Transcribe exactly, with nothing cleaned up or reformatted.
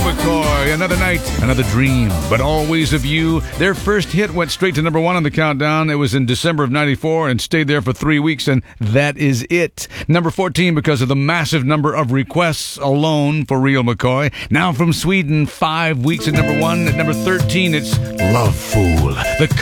McCoy, Another Night, Another Dream, But Always of You. Their first hit went straight to number one on the countdown. It was in December of ninety-four and stayed there for three weeks, and that is it. Number fourteen because of the massive number of requests alone for Real McCoy. Now from Sweden, five weeks at number one. At number thirteen, it's Love Fool, the